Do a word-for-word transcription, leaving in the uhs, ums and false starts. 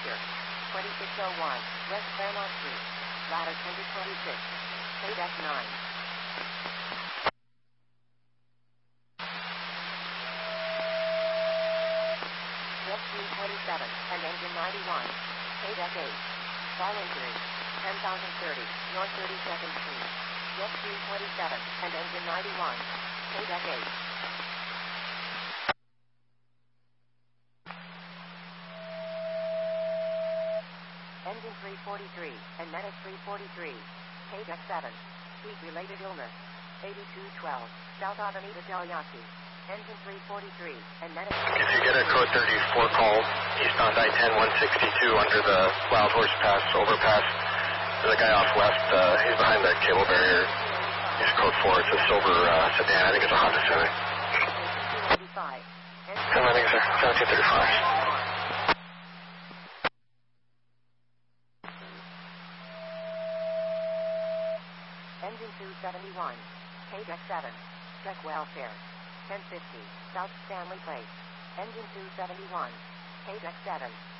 Center. twenty-six oh one, West Claremont Street. Ladder ten to twenty-six. K-Deck nine. Rescue twenty-seven, and engine ninety-one. K-Deck eight. Fall injury. ten thousand thirty, North thirty-second Street. Rescue twenty-seven, and engine ninety-one. K-Deck eight. Engine three forty-three, and Medic three forty-three. K-Deck seven. Heat-related illness. eighty-two twelve, South Avenida Del Yaqui. Engine three forty-three, and Medic... If you get a code thirty-four call, eastbound I ten one sixty-two under the Wild Horse Pass overpass. There's a guy off west, uh, he's behind the cable barrier. He's code four, it's a silver uh, sedan, I think it's a Honda Civic. Come on, sir, seventeen thirty-five. Engine two seventy-one, K-Deck seven, Trek Welfare, ten fifty, South Stanley Place. Engine two seventy-one, K-Deck seven.